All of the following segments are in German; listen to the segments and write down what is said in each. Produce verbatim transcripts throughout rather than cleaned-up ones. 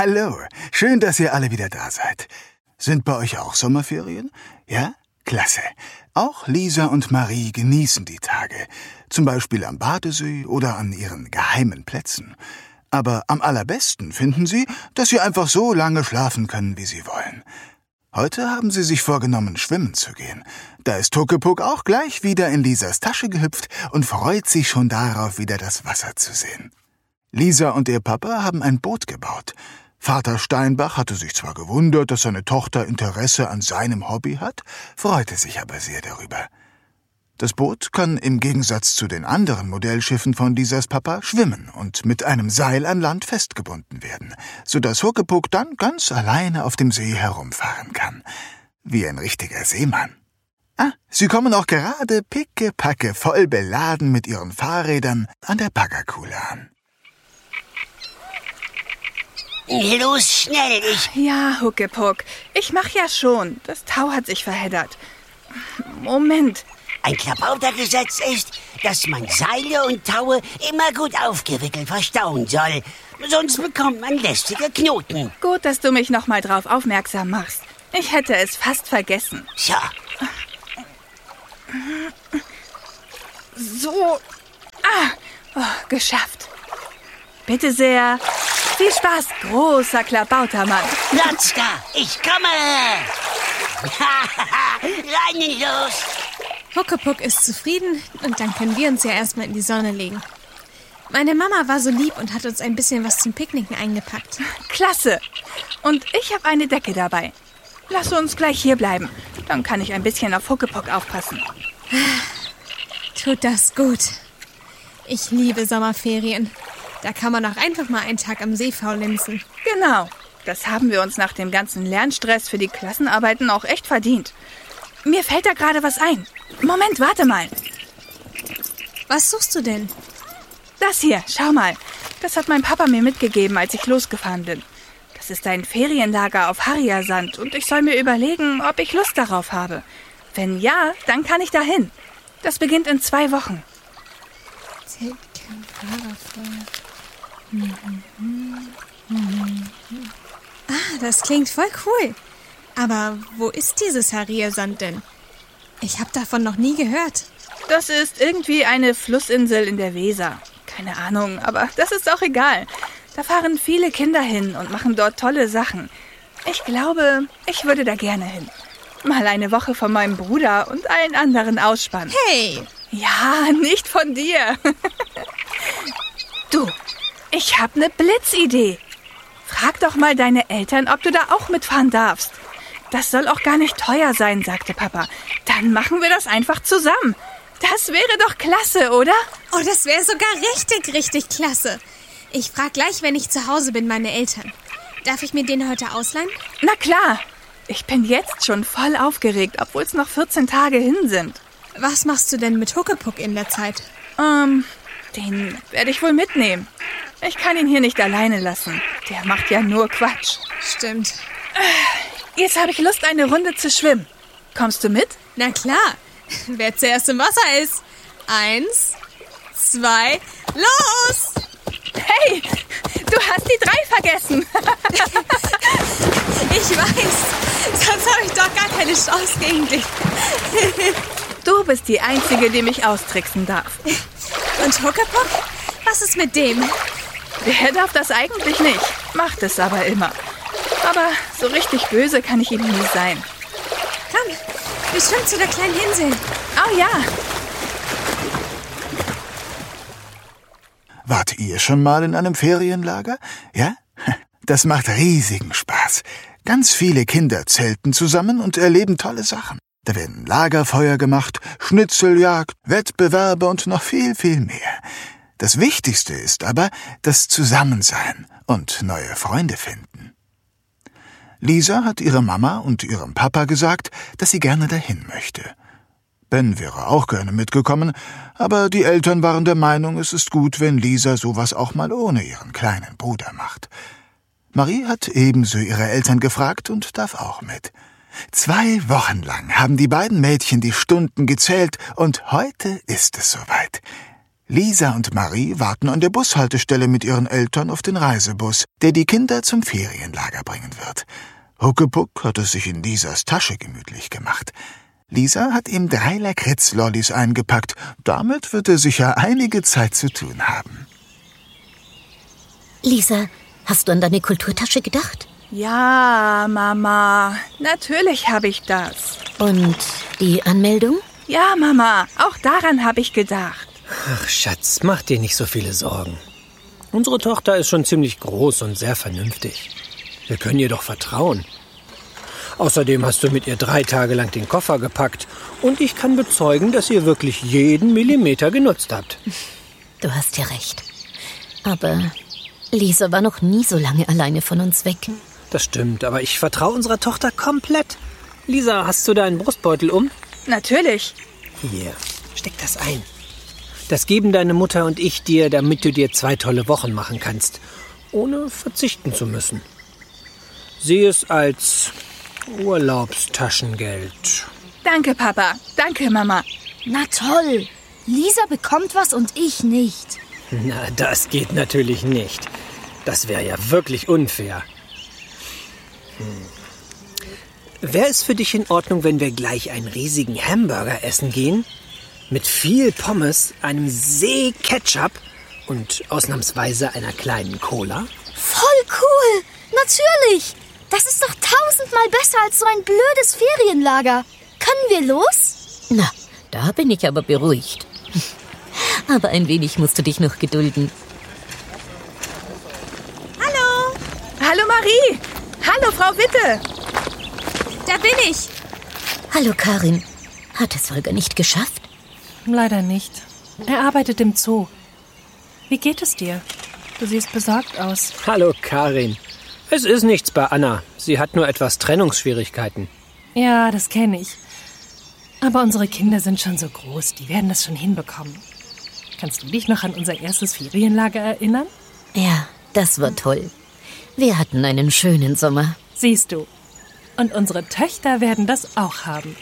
Hallo, schön, dass ihr alle wieder da seid. Sind bei euch auch Sommerferien? Ja? Klasse. Auch Lisa und Marie genießen die Tage. Zum Beispiel am Badesee oder an ihren geheimen Plätzen. Aber am allerbesten finden sie, dass sie einfach so lange schlafen können, wie sie wollen. Heute haben sie sich vorgenommen, schwimmen zu gehen. Da ist Huckepuck auch gleich wieder in Lisas Tasche gehüpft und freut sich schon darauf, wieder das Wasser zu sehen. Lisa und ihr Papa haben ein Boot gebaut. Vater Steinbach hatte sich zwar gewundert, dass seine Tochter Interesse an seinem Hobby hat, freute sich aber sehr darüber. Das Boot kann im Gegensatz zu den anderen Modellschiffen von Lisas Papa schwimmen und mit einem Seil an Land festgebunden werden, sodass Huckepuck dann ganz alleine auf dem See herumfahren kann. Wie ein richtiger Seemann. Ah, sie kommen auch gerade pickepacke voll beladen mit ihren Fahrrädern an der Baggerkuhle an. Los, schnell, ich... Ja, Huckepuck, ich mach ja schon. Das Tau hat sich verheddert. Moment. Ein Klabautergesetz ist, dass man Seile und Taue immer gut aufgewickelt verstauen soll. Sonst bekommt man lästige Knoten. Gut, dass du mich noch mal drauf aufmerksam machst. Ich hätte es fast vergessen. So. So. Ah, oh, geschafft. Bitte sehr. Viel Spaß, großer Klabautermann. Platz da, ich komme. Rein los. Huckepuck ist zufrieden und dann können wir uns ja erstmal in die Sonne legen. Meine Mama war so lieb und hat uns ein bisschen was zum Picknicken eingepackt. Klasse. Und ich habe eine Decke dabei. Lass uns gleich hier bleiben. Dann kann ich ein bisschen auf Huckepuck aufpassen. Tut das gut. Ich liebe Sommerferien. Da kann man auch einfach mal einen Tag am See faulenzen. Genau. Das haben wir uns nach dem ganzen Lernstress für die Klassenarbeiten auch echt verdient. Mir fällt da gerade was ein. Moment, warte mal. Was suchst du denn? Das hier, schau mal. Das hat mein Papa mir mitgegeben, als ich losgefahren bin. Das ist ein Ferienlager auf Harriersand und ich soll mir überlegen, ob ich Lust darauf habe. Wenn ja, dann kann ich dahin. Das beginnt in zwei Wochen. Ah, das klingt voll cool. Aber wo ist dieses Harriersand denn? Ich habe davon noch nie gehört. Das ist irgendwie eine Flussinsel in der Weser. Keine Ahnung, aber das ist auch egal. Da fahren viele Kinder hin und machen dort tolle Sachen. Ich glaube, ich würde da gerne hin. Mal eine Woche von meinem Bruder und allen anderen ausspannen. Hey! Ja, nicht von dir. Du, ich habe eine Blitzidee. Frag doch mal deine Eltern, ob du da auch mitfahren darfst. Das soll auch gar nicht teuer sein, sagte Papa. Dann machen wir das einfach zusammen. Das wäre doch klasse, oder? Oh, das wäre sogar richtig, richtig klasse. Ich frage gleich, wenn ich zu Hause bin, meine Eltern. Darf ich mir den heute ausleihen? Na klar. Ich bin jetzt schon voll aufgeregt, obwohl es noch vierzehn Tage hin sind. Was machst du denn mit Huckepuck in der Zeit? Ähm, den werde ich wohl mitnehmen. Ich kann ihn hier nicht alleine lassen. Der macht ja nur Quatsch. Stimmt. Jetzt habe ich Lust, eine Runde zu schwimmen. Kommst du mit? Na klar. Wer zuerst im Wasser ist. Eins, zwei, los! Hey, du hast die drei vergessen. Ich weiß, sonst habe ich doch gar keine Chance gegen dich. Du bist die Einzige, die mich austricksen darf. Und Huckepuck? Was ist mit dem? Der darf das eigentlich nicht, macht es aber immer. Aber so richtig böse kann ich ihm nie sein. Komm, wir schwimmen zu der kleinen Insel. Oh ja. Wart ihr schon mal in einem Ferienlager? Ja? Das macht riesigen Spaß. Ganz viele Kinder zelten zusammen und erleben tolle Sachen. Da werden Lagerfeuer gemacht, Schnitzeljagd, Wettbewerbe und noch viel, viel mehr. Das Wichtigste ist aber das Zusammensein und neue Freunde finden. Lisa hat ihrer Mama und ihrem Papa gesagt, dass sie gerne dahin möchte. Ben wäre auch gerne mitgekommen, aber die Eltern waren der Meinung, es ist gut, wenn Lisa sowas auch mal ohne ihren kleinen Bruder macht. Marie hat ebenso ihre Eltern gefragt und darf auch mit. Zwei Wochen lang haben die beiden Mädchen die Stunden gezählt und heute ist es soweit. Lisa und Marie warten an der Bushaltestelle mit ihren Eltern auf den Reisebus, der die Kinder zum Ferienlager bringen wird. Huckepuck hat es sich in Lisas Tasche gemütlich gemacht. Lisa hat ihm drei Lakritz-Lollis eingepackt. Damit wird er sicher einige Zeit zu tun haben. Lisa, hast du an deine Kulturtasche gedacht? Ja, Mama, natürlich habe ich das. Und die Anmeldung? Ja, Mama, auch daran habe ich gedacht. Ach, Schatz, mach dir nicht so viele Sorgen. Unsere Tochter ist schon ziemlich groß und sehr vernünftig. Wir können ihr doch vertrauen. Außerdem hast du mit ihr drei Tage lang den Koffer gepackt. Und ich kann bezeugen, dass ihr wirklich jeden Millimeter genutzt habt. Du hast ja recht. Aber Lisa war noch nie so lange alleine von uns weg. Das stimmt, aber ich vertraue unserer Tochter komplett. Lisa, hast du deinen Brustbeutel um? Natürlich. Hier, steck das ein. Das geben deine Mutter und ich dir, damit du dir zwei tolle Wochen machen kannst, ohne verzichten zu müssen. Sieh es als Urlaubstaschengeld. Danke, Papa. Danke, Mama. Na toll. Lisa bekommt was und ich nicht. Na, das geht natürlich nicht. Das wäre ja wirklich unfair. Hm. Wäre es für dich in Ordnung, wenn wir gleich einen riesigen Hamburger essen gehen? Mit viel Pommes, einem See Ketchup und ausnahmsweise einer kleinen Cola? Voll cool! Natürlich! Das ist doch tausendmal besser als so ein blödes Ferienlager. Können wir los? Na, da bin ich aber beruhigt. Aber ein wenig musst du dich noch gedulden. Hallo! Hallo, Marie! Hallo, Frau Witte! Da bin ich. Hallo, Karin. Hat es Holger nicht geschafft? Leider nicht. Er arbeitet im Zoo. Wie geht es dir? Du siehst besorgt aus. Hallo, Karin. Es ist nichts bei Anna. Sie hat nur etwas Trennungsschwierigkeiten. Ja, das kenne ich. Aber unsere Kinder sind schon so groß, die werden das schon hinbekommen. Kannst du dich noch an unser erstes Ferienlager erinnern? Ja, das war toll. Wir hatten einen schönen Sommer. Siehst du. Und unsere Töchter werden das auch haben.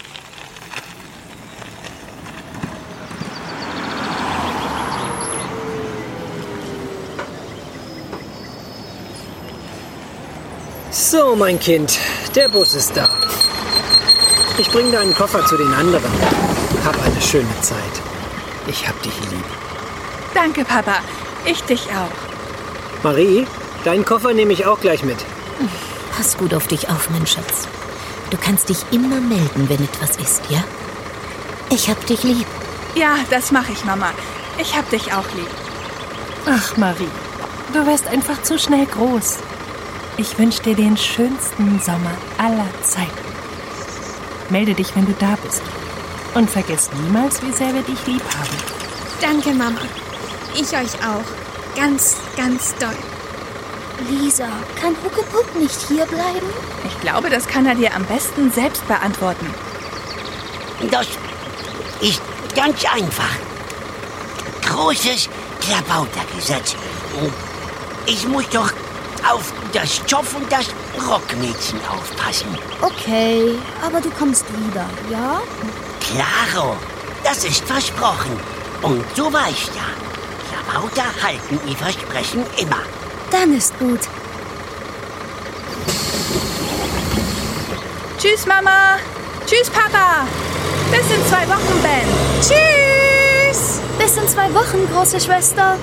So, mein Kind, der Bus ist da. Ich bringe deinen Koffer zu den anderen. Hab eine schöne Zeit. Ich hab dich lieb. Danke, Papa. Ich dich auch. Marie, deinen Koffer nehme ich auch gleich mit. Pass gut auf dich auf, mein Schatz. Du kannst dich immer melden, wenn etwas ist, ja? Ich hab dich lieb. Ja, das mache ich, Mama. Ich hab dich auch lieb. Ach, Marie, du wirst einfach zu schnell groß. Ich wünsche dir den schönsten Sommer aller Zeiten. Melde dich, wenn du da bist. Und vergiss niemals, wie sehr wir dich lieb haben. Danke, Mama. Ich euch auch. Ganz, ganz doll. Lisa, kann Huckepuck nicht hier bleiben? Ich glaube, das kann er dir am besten selbst beantworten. Das ist ganz einfach. Großes Klabautergesetz. Ich muss doch auf das Zoff und das Rockmädchen aufpassen. Okay, aber du kommst wieder, ja? Klaro, das ist versprochen. Und du weißt ja, Klabauter halten ihr Versprechen immer. Dann ist gut. Tschüss, Mama. Tschüss, Papa. Bis in zwei Wochen, Ben. Tschüss! Bis in zwei Wochen, große Schwester.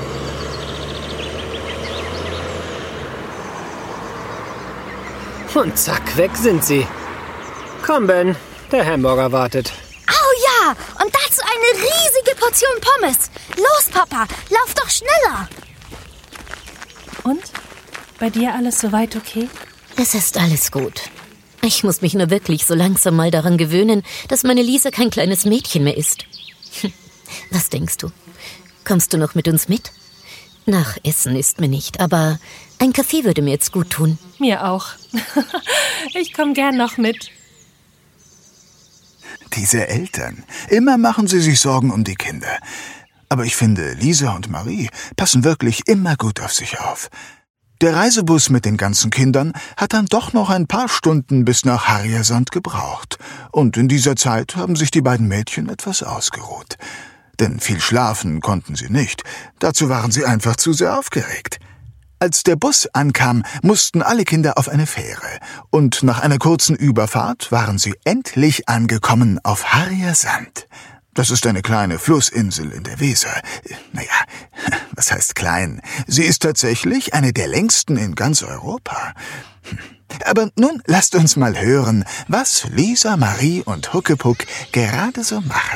Und zack, weg sind sie. Komm, Ben, der Hamburger wartet. Oh ja, und dazu eine riesige Portion Pommes. Los, Papa, lauf doch schneller. Und? Bei dir alles soweit okay? Es ist alles gut. Ich muss mich nur wirklich so langsam mal daran gewöhnen, dass meine Lisa kein kleines Mädchen mehr ist. Was denkst du? Kommst du noch mit uns mit? Nach Essen ist mir nicht, aber ein Kaffee würde mir jetzt gut tun. Mir auch. Ich komme gern noch mit. Diese Eltern, immer machen sie sich Sorgen um die Kinder. Aber ich finde, Lisa und Marie passen wirklich immer gut auf sich auf. Der Reisebus mit den ganzen Kindern hat dann doch noch ein paar Stunden bis nach Harriersund gebraucht. Und in dieser Zeit haben sich die beiden Mädchen etwas ausgeruht. Denn viel schlafen konnten sie nicht. Dazu waren sie einfach zu sehr aufgeregt. Als der Bus ankam, mussten alle Kinder auf eine Fähre. Und nach einer kurzen Überfahrt waren sie endlich angekommen auf Harriersand. Das ist eine kleine Flussinsel in der Weser. Naja, was heißt klein? Sie ist tatsächlich eine der längsten in ganz Europa. Aber nun lasst uns mal hören, was Lisa, Marie und Huckepuck gerade so machen.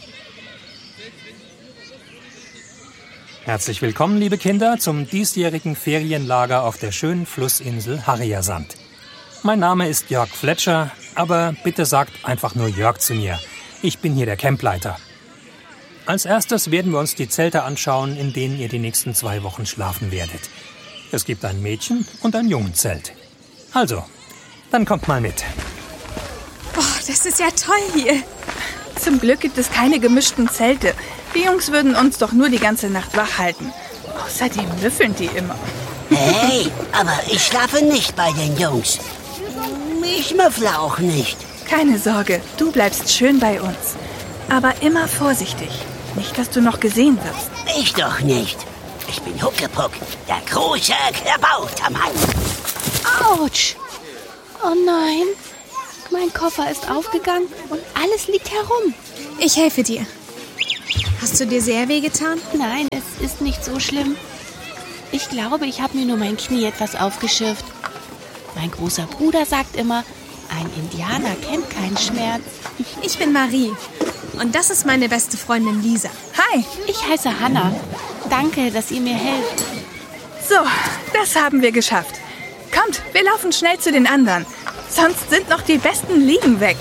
Herzlich willkommen, liebe Kinder, zum diesjährigen Ferienlager auf der schönen Flussinsel Harriersand. Mein Name ist Jörg Fletcher, aber bitte sagt einfach nur Jörg zu mir. Ich bin hier der Campleiter. Als erstes werden wir uns die Zelte anschauen, in denen ihr die nächsten zwei Wochen schlafen werdet. Es gibt ein Mädchen- und ein Jungenzelt. Also, dann kommt mal mit. Boah, das ist ja toll hier. Zum Glück gibt es keine gemischten Zelte. Die Jungs würden uns doch nur die ganze Nacht wach halten. Außerdem müffeln die immer. Hey, aber ich schlafe nicht bei den Jungs. Ich müffle auch nicht. Keine Sorge, du bleibst schön bei uns. Aber immer vorsichtig. Nicht, dass du noch gesehen wirst. Ich doch nicht. Ich bin Huckepuck, der große Klabautermann. Autsch! Oh nein, mein Koffer ist aufgegangen und alles liegt herum. Ich helfe dir. Hast du dir sehr wehgetan? Nein, es ist nicht so schlimm. Ich glaube, ich habe mir nur mein Knie etwas aufgeschürft. Mein großer Bruder sagt immer, ein Indianer kennt keinen Schmerz. Ich bin Marie und das ist meine beste Freundin Lisa. Hi! Ich heiße Hannah. Danke, dass ihr mir helft. So, das haben wir geschafft. Kommt, wir laufen schnell zu den anderen. Sonst sind noch die besten Liegen weg.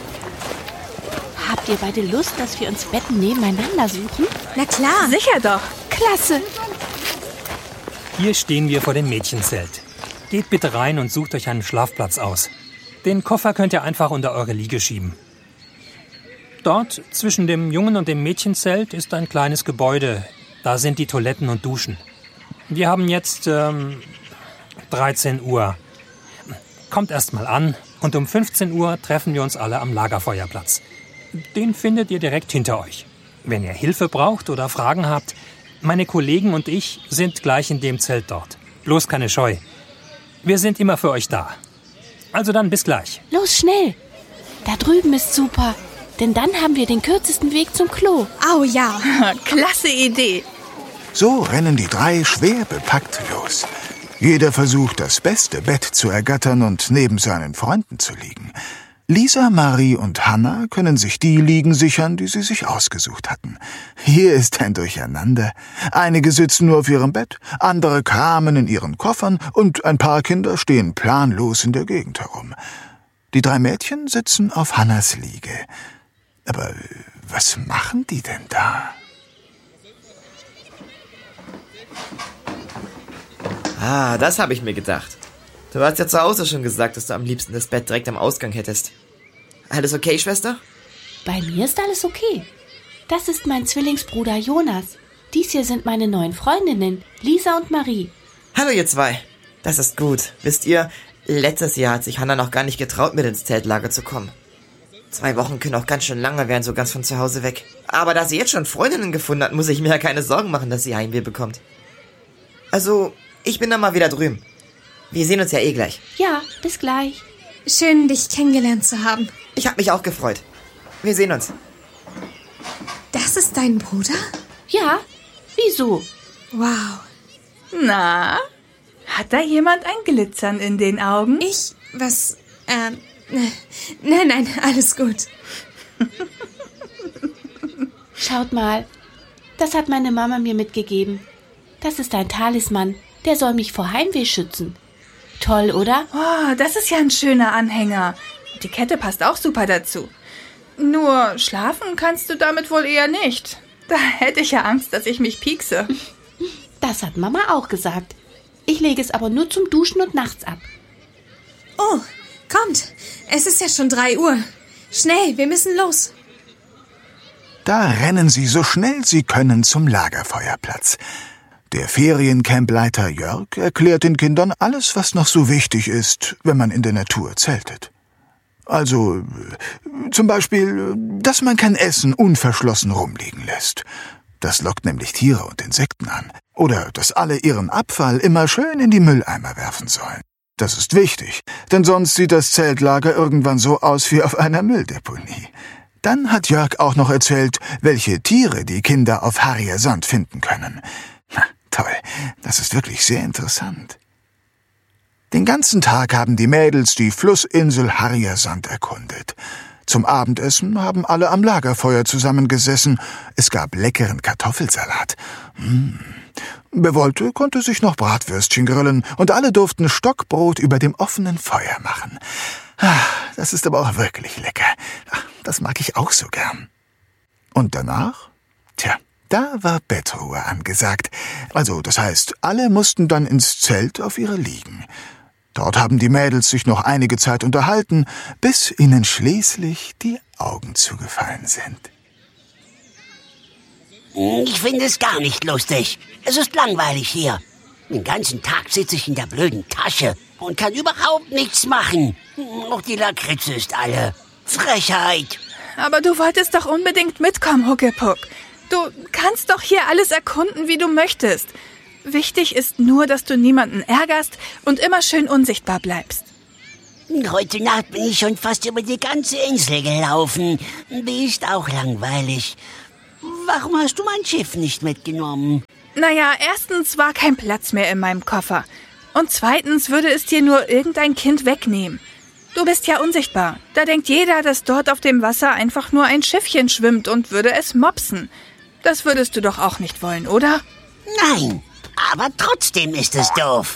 Habt ihr beide Lust, dass wir uns Betten nebeneinander suchen? Na klar. Sicher doch. Klasse. Hier stehen wir vor dem Mädchenzelt. Geht bitte rein und sucht euch einen Schlafplatz aus. Den Koffer könnt ihr einfach unter eure Liege schieben. Dort, zwischen dem Jungen- und dem Mädchenzelt, ist ein kleines Gebäude. Da sind die Toiletten und Duschen. Wir haben jetzt ähm, dreizehn Uhr. Kommt erst mal an und um fünfzehn Uhr treffen wir uns alle am Lagerfeuerplatz. Den findet ihr direkt hinter euch. Wenn ihr Hilfe braucht oder Fragen habt, meine Kollegen und ich sind gleich in dem Zelt dort. Bloß keine Scheu. Wir sind immer für euch da. Also dann bis gleich. Los, schnell. Da drüben ist super. Denn dann haben wir den kürzesten Weg zum Klo. Oh ja. Klasse Idee. So rennen die drei schwer bepackt los. Jeder versucht, das beste Bett zu ergattern und neben seinen Freunden zu liegen. Lisa, Marie und Hannah können sich die Liegen sichern, die sie sich ausgesucht hatten. Hier ist ein Durcheinander. Einige sitzen nur auf ihrem Bett, andere kramen in ihren Koffern und ein paar Kinder stehen planlos in der Gegend herum. Die drei Mädchen sitzen auf Hannahs Liege. Aber was machen die denn da? Ah, das habe ich mir gedacht. Du hast ja zu Hause schon gesagt, dass du am liebsten das Bett direkt am Ausgang hättest. Alles okay, Schwester? Bei mir ist alles okay. Das ist mein Zwillingsbruder Jonas. Dies hier sind meine neuen Freundinnen, Lisa und Marie. Hallo ihr zwei. Das ist gut. Wisst ihr, letztes Jahr hat sich Hannah noch gar nicht getraut, mit ins Zeltlager zu kommen. Zwei Wochen können auch ganz schön lange werden, so ganz von zu Hause weg. Aber da sie jetzt schon Freundinnen gefunden hat, muss ich mir ja keine Sorgen machen, dass sie Heimweh bekommt. Also, ich bin dann mal wieder drüben. Wir sehen uns ja eh gleich. Ja, bis gleich. Schön, dich kennengelernt zu haben. Ich habe mich auch gefreut. Wir sehen uns. Das ist dein Bruder? Ja, wieso? Wow. Na, hat da jemand ein Glitzern in den Augen? Ich? Was? Ähm, nein, nein, alles gut. Schaut mal, das hat meine Mama mir mitgegeben. Das ist ein Talisman, der soll mich vor Heimweh schützen. Toll, oder? Oh, das ist ja ein schöner Anhänger. Die Kette passt auch super dazu. Nur schlafen kannst du damit wohl eher nicht. Da hätte ich ja Angst, dass ich mich piekse. Das hat Mama auch gesagt. Ich lege es aber nur zum Duschen und nachts ab. Oh, kommt. Es ist ja schon drei Uhr. Schnell, wir müssen los. Da rennen sie so schnell sie können zum Lagerfeuerplatz. Der Feriencampleiter Jörg erklärt den Kindern alles, was noch so wichtig ist, wenn man in der Natur zeltet. Also äh, zum Beispiel, dass man kein Essen unverschlossen rumliegen lässt. Das lockt nämlich Tiere und Insekten an. Oder dass alle ihren Abfall immer schön in die Mülleimer werfen sollen. Das ist wichtig, denn sonst sieht das Zeltlager irgendwann so aus wie auf einer Mülldeponie. Dann hat Jörg auch noch erzählt, welche Tiere die Kinder auf Harriersand finden können. Na, toll, das ist wirklich sehr interessant. Den ganzen Tag haben die Mädels die Flussinsel Harriersand erkundet. Zum Abendessen haben alle am Lagerfeuer zusammengesessen. Es gab leckeren Kartoffelsalat. Mmh. Wer wollte, konnte sich noch Bratwürstchen grillen und alle durften Stockbrot über dem offenen Feuer machen. Das ist aber auch wirklich lecker. Das mag ich auch so gern. Und danach? Tja, da war Bettruhe angesagt. Also, das heißt, alle mussten dann ins Zelt auf ihre Liegen. Dort haben die Mädels sich noch einige Zeit unterhalten, bis ihnen schließlich die Augen zugefallen sind. Ich finde es gar nicht lustig. Es ist langweilig hier. Den ganzen Tag sitze ich in der blöden Tasche und kann überhaupt nichts machen. Noch die Lakritze ist alle. Frechheit. Aber du wolltest doch unbedingt mitkommen, Huckepuck. Du kannst doch hier alles erkunden, wie du möchtest. Wichtig ist nur, dass du niemanden ärgerst und immer schön unsichtbar bleibst. Heute Nacht bin ich schon fast über die ganze Insel gelaufen. Die ist auch langweilig. Warum hast du mein Schiff nicht mitgenommen? Naja, erstens war kein Platz mehr in meinem Koffer. Und zweitens würde es dir nur irgendein Kind wegnehmen. Du bist ja unsichtbar. Da denkt jeder, dass dort auf dem Wasser einfach nur ein Schiffchen schwimmt und würde es mopsen. Das würdest du doch auch nicht wollen, oder? Nein, aber trotzdem ist es doof.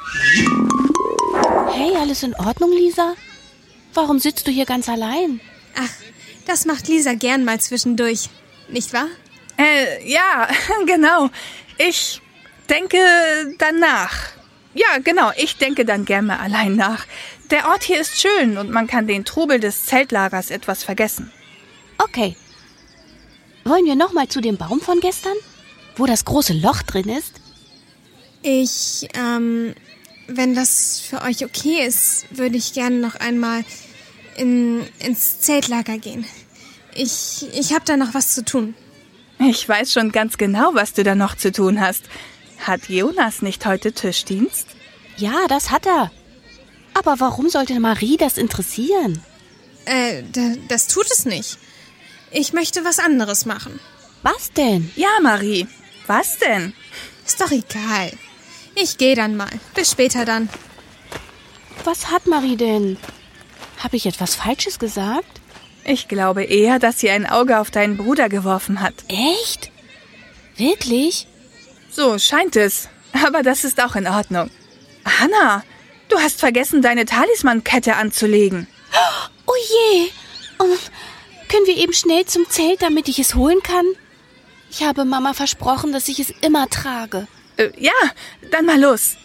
Hey, alles in Ordnung, Lisa? Warum sitzt du hier ganz allein? Ach, das macht Lisa gern mal zwischendurch. Nicht wahr? Äh, ja, genau. Ich denke dann nach. Ja, genau, ich denke dann gern mal allein nach. Der Ort hier ist schön und man kann den Trubel des Zeltlagers etwas vergessen. Okay. Wollen wir noch mal zu dem Baum von gestern? Wo das große Loch drin ist? Ich, ähm, wenn das für euch okay ist, würde ich gerne noch einmal in, ins Zeltlager gehen. Ich, ich habe da noch was zu tun. Ich weiß schon ganz genau, was du da noch zu tun hast. Hat Jonas nicht heute Tischdienst? Ja, das hat er. Aber warum sollte Marie das interessieren? Äh, d- das tut es nicht. Ich möchte was anderes machen. Was denn? Ja, Marie. Was denn? Ist doch egal. Ich gehe dann mal. Bis später dann. Was hat Marie denn? Habe ich etwas Falsches gesagt? Ich glaube eher, dass sie ein Auge auf deinen Bruder geworfen hat. Echt? Wirklich? So scheint es. Aber das ist auch in Ordnung. Hanna, du hast vergessen, deine Talismankette anzulegen. Oh je. Um, können wir eben schnell zum Zelt, damit ich es holen kann? Ich habe Mama versprochen, dass ich es immer trage. Äh, ja, dann mal los.